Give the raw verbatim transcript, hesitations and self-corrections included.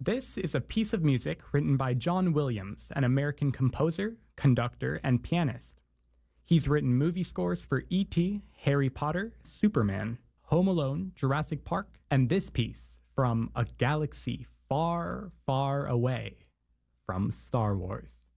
This is a piece of music written by John Williams, an American composer, conductor, and pianist. He's written movie scores for E T, Harry Potter, Superman, Home Alone, Jurassic Park, and this piece from A Galaxy Far, Far Away from Star Wars.